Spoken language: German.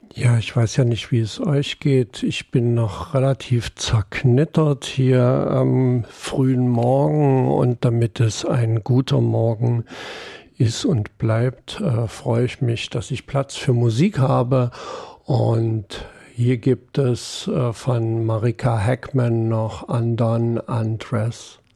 Ja, ich weiß ja nicht, wie es euch geht. Ich bin noch relativ zerknittert hier am frühen Morgen und damit es ein guter Morgen ist und bleibt, freue ich mich, dass ich Platz für Musik habe. Und hier gibt es von Marika Hackman noch Undone, Undress.